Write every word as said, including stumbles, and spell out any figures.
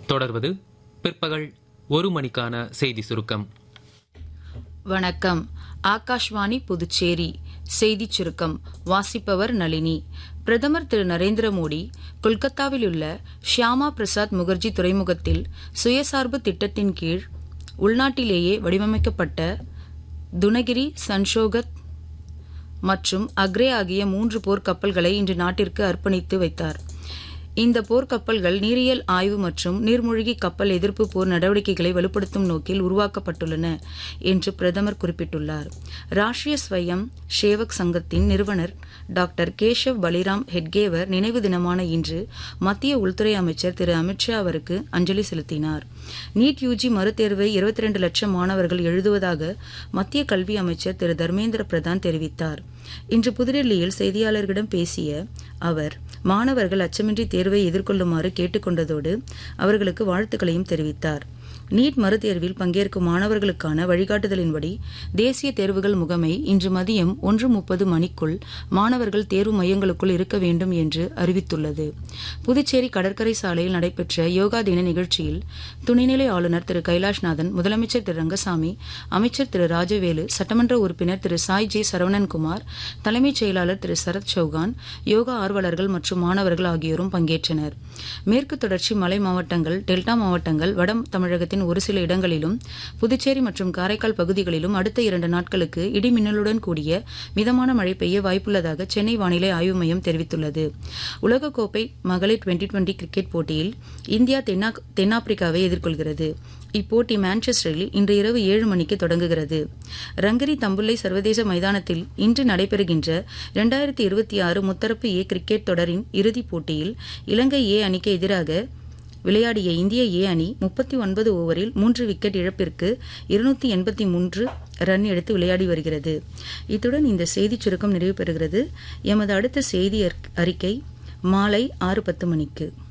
தொடர்வது பிற்பகல் ஒரு மணிக்கான செய்தி சுருக்கம். வணக்கம். ஆகாஷ்வாணி புதுச்சேரி செய்திச் சுருக்கம் வாசிப்பவர் நளினி. பிரதமர் திரு நரேந்திர மோடி கொல்கத்தாவில் உள்ள ஷியாமா பிரசாத் முகர்ஜி துறைமுகத்தில் சுயசார்பு திட்டத்தின் கீழ் உள்நாட்டிலேயே வடிவமைக்கப்பட்ட துனகிரி, சன்ஷோகத் மற்றும் அக்ரே ஆகிய மூன்று போர்க்கப்பல்களை இன்று நாட்டிற்கு அர்ப்பணித்து வைத்தார். இந்த போர்க்கப்பல்கள் நீரியல் ஆய்வு மற்றும் நீர்மூழ்கி கப்பல் எதிர்ப்பு போர் நடவடிக்கைகளை வலுப்படுத்தும் நோக்கில் உருவாக்கப்பட்டுள்ளன என்று பிரதமர் குறிப்பிட்டுள்ளார். ராஷ்டிரிய ஸ்வயம் சேவக் சங்கத்தின் நிறுவனர் டாக்டர் கேஷவ் பலிராம் ஹெட்கேவர் நினைவு தினமான இன்று மத்திய உள்துறை அமைச்சர் திரு அமித்ஷா அவருக்கு அஞ்சலி செலுத்தினார். நீட் யூஜி மறுதேர்வை இருபத்தி இரண்டு லட்சம் மாணவர்கள் எழுதுவதாக மத்திய கல்வி அமைச்சர் திரு தர்மேந்திர பிரதான் தெரிவித்தார். இன்று புதுடெல்லியில் செய்தியாளர்களிடம் பேசிய அவர் மாணவர்கள் அச்சமின்றி தேர்வை எதிர்கொள்ளுமாறு கேட்டுக்கொண்டதோடு அவர்களுக்கு வாழ்த்துக்களையும் தெரிவித்தார். நீட் மறுதேர்வில் பங்கேற்கும் மாணவர்களுக்கான வழிகாட்டுதலின்படி தேசிய தேர்வுகள் முகமை இன்று மதியம் ஒன்று முப்பது மணிக்குள் மாணவர்கள் தேர்வு மையங்களுக்குள் இருக்க வேண்டும் என்று அறிவித்துள்ளது. புதுச்சேரி கடற்கரை சாலையில் நடைபெற்ற யோகா தின நிகழ்ச்சியில் துணைநிலை ஆளுநர் திரு கைலாஷ்நாதன், முதலமைச்சர் திரு ரங்கசாமி, அமைச்சர் திரு ராஜவேலு, சட்டமன்ற உறுப்பினர் திரு சாய் ஜே சரவணன்குமார், தலைமைச் செயலாளர் திரு சரத் சௌகான், யோகா ஆர்வலர்கள் மற்றும் மாணவர்கள் ஆகியோரும் பங்கேற்றனர். மேற்கு தொடர்ச்சி மலை மாவட்டங்கள், டெல்டா மாவட்டங்கள், வட தமிழகத்தின் ஒரு சில இடங்களிலும், புதுச்சேரி மற்றும் காரைக்கால் பகுதிகளிலும் அடுத்த இரண்டு நாட்களுக்கு இடி மின்னலுடன் கூடிய மிதமான மழை பெய்ய வாய்ப்புள்ளதாக சென்னை வானிலை ஆய்வு மையம் தெரிவித்துள்ளது. உலகக்கோப்பை மகளிர் டுவெண்டி டுவெண்டி கிரிக்கெட் போட்டியில் இந்தியா தென்னா தென்னாப்பிரிக்காவை எதிர்கொள்கிறது. இப்போட்டி மான்செஸ்டரில் இன்று இரவு ஏழு மணிக்கு தொடங்குகிறது. ரங்கரி தம்புல்லை சர்வதேச மைதானத்தில் இன்று நடைபெறுகின்ற இரண்டாயிரத்தி இருபத்தி ஆறு முத்தரப்பு ஏ கிரிக்கெட் தொடரின் இறுதிப் போட்டியில் இலங்கை ஏ அணிக்கு எதிராக விளையாடிய இந்திய ஏ அணி முப்பத்தி ஒன்பது ஓவரில் மூன்று விக்கெட் இழப்பிற்கு இருநூத்தி எண்பத்தி மூன்று ரன் எடுத்து விளையாடி வருகிறது. இத்துடன் இந்த செய்திச் சுருக்கம் நிறைவு பெறுகிறது. எமது அடுத்த செய்தி அறிக்கை மாலை ஆறு பத்து மணிக்கு.